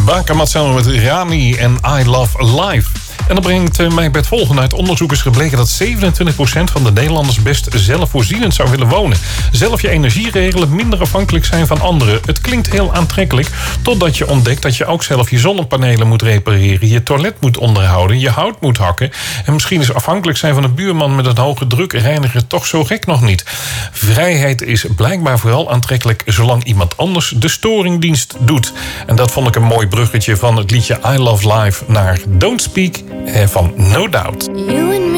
Bakermat samen met Rami en I Love Life. En dat brengt mij bij het volgende. Uit onderzoek is gebleken dat 27% van de Nederlanders best zelfvoorzienend zou willen wonen. Zelf je energie regelen, minder afhankelijk zijn van anderen. Het klinkt heel aantrekkelijk, totdat je ontdekt dat je ook zelf je zonnepanelen moet repareren, je toilet moet onderhouden, je hout moet hakken. En misschien is afhankelijk zijn van een buurman met een hoge drukreiniger toch zo gek nog niet. Vrijheid is blijkbaar vooral aantrekkelijk zolang iemand anders de storingdienst doet. En dat vond ik een mooi bruggetje van het liedje I Love Life naar Don't Speak van No Doubt.